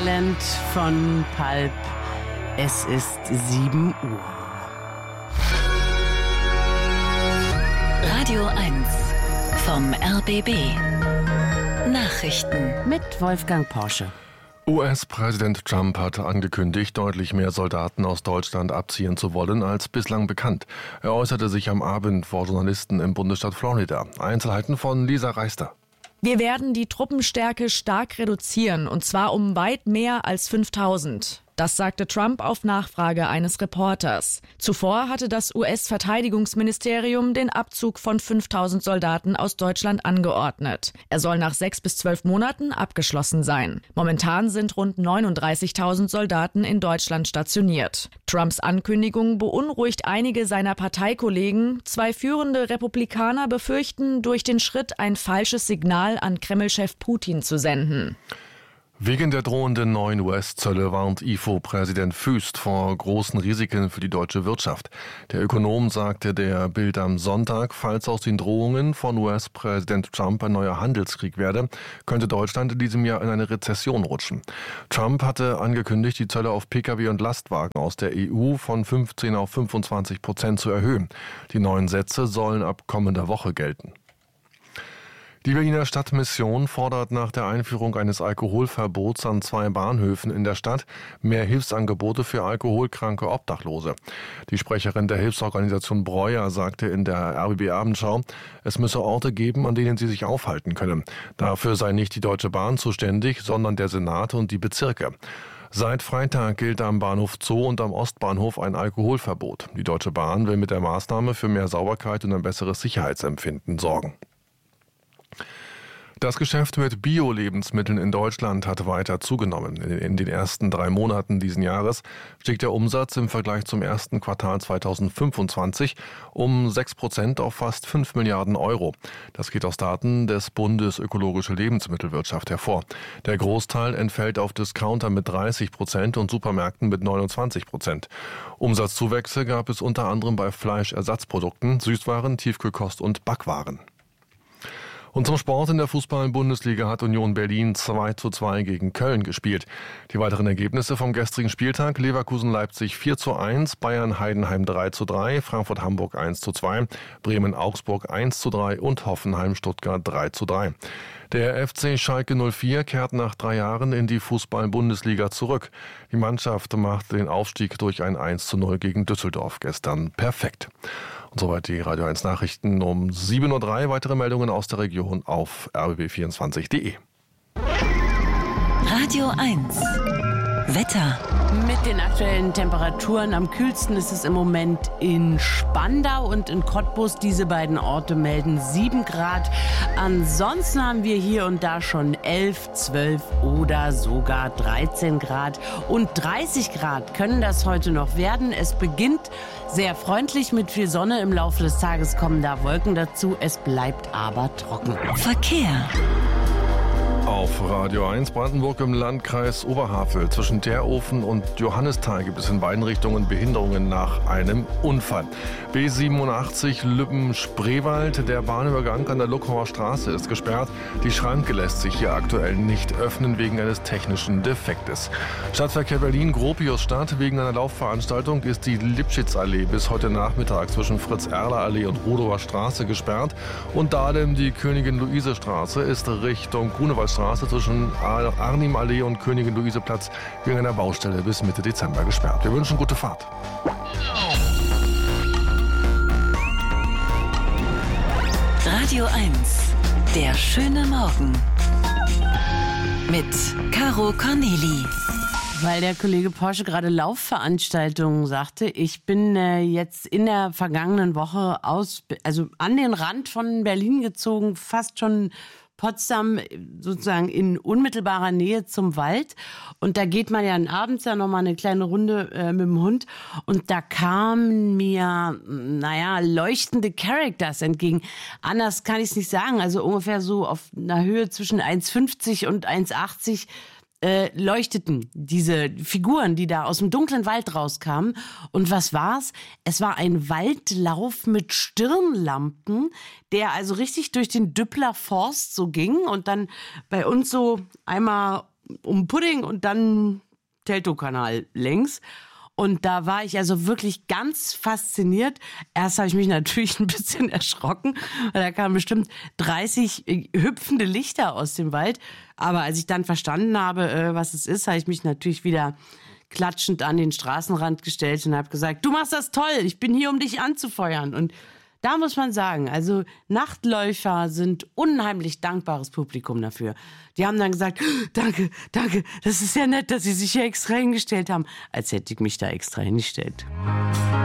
Talent von Pulp. Es ist 7 Uhr. Radio 1 vom RBB. Nachrichten Mit Wolfgang Porsche. US-Präsident Trump hat angekündigt, deutlich mehr Soldaten aus Deutschland abziehen zu wollen als bislang bekannt. Er äußerte sich am Abend vor Journalisten im Bundesstaat Florida. Einzelheiten von Lisa Reister. Wir werden die Truppenstärke stark reduzieren, und zwar um weit mehr als 5000. Das sagte Trump auf Nachfrage eines Reporters. Zuvor hatte das US-Verteidigungsministerium den Abzug von 5000 Soldaten aus Deutschland angeordnet. Er soll nach 6 bis 12 Monaten abgeschlossen sein. Momentan sind rund 39.000 Soldaten in Deutschland stationiert. Trumps Ankündigung beunruhigt einige seiner Parteikollegen. 2 führende Republikaner befürchten, durch den Schritt ein falsches Signal an Kreml-Chef Putin zu senden. Wegen der drohenden neuen US-Zölle warnt IFO-Präsident Fuest vor großen Risiken für die deutsche Wirtschaft. Der Ökonom sagte der Bild am Sonntag, falls aus den Drohungen von US-Präsident Trump ein neuer Handelskrieg werde, könnte Deutschland in diesem Jahr in eine Rezession rutschen. Trump hatte angekündigt, die Zölle auf Pkw und Lastwagen aus der EU von 15 auf 25% zu erhöhen. Die neuen Sätze sollen ab kommender Woche gelten. Die Berliner Stadtmission fordert nach der Einführung eines Alkoholverbots an 2 Bahnhöfen in der Stadt mehr Hilfsangebote für alkoholkranke Obdachlose. Die Sprecherin der Hilfsorganisation Breuer sagte in der RBB-Abendschau, es müsse Orte geben, an denen sie sich aufhalten können. Dafür sei nicht die Deutsche Bahn zuständig, sondern der Senat und die Bezirke. Seit Freitag gilt am Bahnhof Zoo und am Ostbahnhof ein Alkoholverbot. Die Deutsche Bahn will mit der Maßnahme für mehr Sauberkeit und ein besseres Sicherheitsempfinden sorgen. Das Geschäft mit Bio-Lebensmitteln in Deutschland hat weiter zugenommen. In den ersten 3 Monaten diesen Jahres stieg der Umsatz im Vergleich zum ersten Quartal 2025 um 6% auf fast 5 Milliarden Euro. Das geht aus Daten des Bundes Ökologische Lebensmittelwirtschaft hervor. Der Großteil entfällt auf Discounter mit 30% und Supermärkten mit 29%. Umsatzzuwächse gab es unter anderem bei Fleischersatzprodukten, Süßwaren, Tiefkühlkost und Backwaren. Und zum Sport: in der Fußball-Bundesliga hat Union Berlin 2:2 gegen Köln gespielt. Die weiteren Ergebnisse vom gestrigen Spieltag: Leverkusen-Leipzig 4:1, Bayern-Heidenheim 3:3, Frankfurt-Hamburg 1:2, Bremen-Augsburg 1:3 und Hoffenheim-Stuttgart 3:3. Der FC Schalke 04 kehrt nach 3 Jahren in die Fußball-Bundesliga zurück. Die Mannschaft machte den Aufstieg durch ein 1:0 gegen Düsseldorf gestern perfekt. Und soweit die Radio 1 Nachrichten um 7:03 Uhr. Weitere Meldungen aus der Region auf rbb24.de. Radio 1 Wetter. Mit den aktuellen Temperaturen am kühlsten ist es im Moment in Spandau und in Cottbus. Diese beiden Orte melden 7 Grad. Ansonsten haben wir hier und da schon 11, 12 oder sogar 13 Grad. Und 30 Grad können das heute noch werden. Es beginnt sehr freundlich mit viel Sonne. Im Laufe des Tages kommen da Wolken dazu. Es bleibt aber trocken. Verkehr. Auf Radio 1 Brandenburg im Landkreis Oberhavel zwischen Terofen und Johannisthal gibt es in beiden Richtungen Behinderungen nach einem Unfall. B87 Lübben-Spreewald, der Bahnübergang an der Luckauer Straße ist gesperrt. Die Schranke lässt sich hier aktuell nicht öffnen wegen eines technischen Defektes. Stadtverkehr Berlin-Gropiusstadt: wegen einer Laufveranstaltung ist die Lipschitzallee bis heute Nachmittag zwischen Fritz-Erler-Allee und Rodower Straße gesperrt. Und Dahlem die Königin-Luise-Straße ist Richtung Grunewaldstraße zwischen Arnim-Allee und Königin-Luise-Platz wegen einer Baustelle bis Mitte Dezember gesperrt. Wir wünschen gute Fahrt. Radio 1, der schöne Morgen. Mit Caro Corneli. Weil der Kollege Porsche gerade Laufveranstaltungen sagte, ich bin jetzt in der vergangenen Woche an den Rand von Berlin gezogen, fast schon Potsdam, sozusagen in unmittelbarer Nähe zum Wald. Und da geht man ja abends ja nochmal eine kleine Runde mit dem Hund. Und da kamen mir, leuchtende Characters entgegen. Anders kann ich es nicht sagen. Also ungefähr so auf einer Höhe zwischen 1,50 und 1,80 leuchteten diese Figuren, die da aus dem dunklen Wald rauskamen. Und was war's? Es war ein Waldlauf mit Stirnlampen, der also richtig durch den Düppler Forst so ging und dann bei uns so einmal um Pudding und dann Teltow-Kanal längs. Und da war ich also wirklich ganz fasziniert. Erst habe ich mich natürlich ein bisschen erschrocken, weil da kamen bestimmt 30 hüpfende Lichter aus dem Wald. Aber als ich dann verstanden habe, was es ist, habe ich mich natürlich wieder klatschend an den Straßenrand gestellt und habe gesagt, du machst das toll, ich bin hier, um dich anzufeuern. Und da muss man sagen, also Nachtläufer sind unheimlich dankbares Publikum dafür. Die haben dann gesagt, danke, das ist sehr nett, dass Sie sich hier extra hingestellt haben. Als hätte ich mich da extra hingestellt.